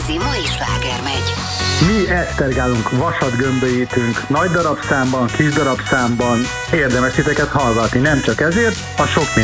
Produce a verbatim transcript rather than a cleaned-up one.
igazi mai sláger megy. Mi esztergálunk, vasat gömbölyítünk, nagy darabszámban, kis darabszámban. Érdemes titeket hallgatni, nem csak ezért, a sok